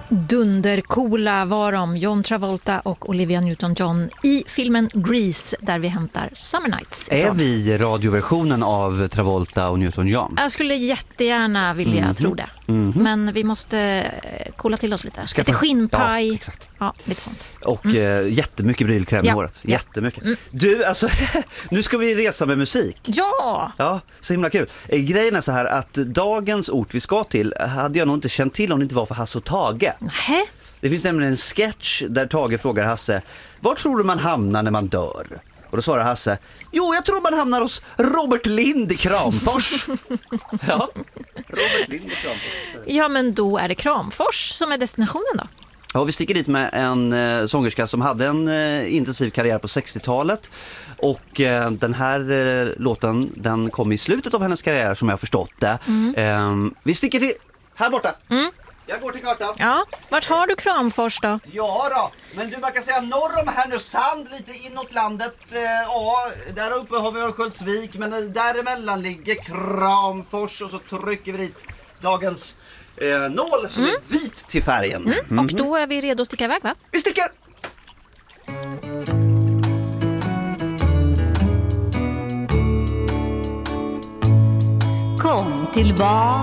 Dundercoola var de, John Travolta och Olivia Newton-John i filmen Grease, där vi hämtar Summer Nights ifrån. Är vi radioversionen av Travolta och Newton-John? Jag skulle jättegärna vilja tro det. Men vi måste kolla till oss lite. Lite skinnpaj. Ja, exakt. Ja, lite sånt. Och jättemycket brylkräm i håret. Ja. Jättemycket. Du, alltså, nu ska vi resa med musik. Ja! Ja, så himla kul. Grejen är så här att dagens ort vi ska till hade jag nog inte känt till om det inte var för Hasse och Tage. Nähä? Det finns nämligen en sketch där Tage frågar Hasse: var tror du man hamnar när man dör? Och då svarar Hasse: jo, jag tror man hamnar hos Robert Lind i Kramfors. Ja, Robert Lind i Kramfors. Ja, men då är det Kramfors som är destinationen då. Ja, vi sticker dit med en sångerska som hade en intensiv karriär på 60-talet. Och den här låten, den kom i slutet av hennes karriär som jag har förstått det. Vi sticker till här borta. Jag går till kartan. Ja, vart har du Kramfors då? Ja då, men man kan säga norr om Härnösand, lite inåt landet. Ja, där uppe har vi Örnsköldsvik, men däremellan ligger Kramfors. Och så trycker vi dit dagens nål som är vit till färgen. Och då är vi redo att sticka iväg, va? Vi sticker! Kom tillbaka.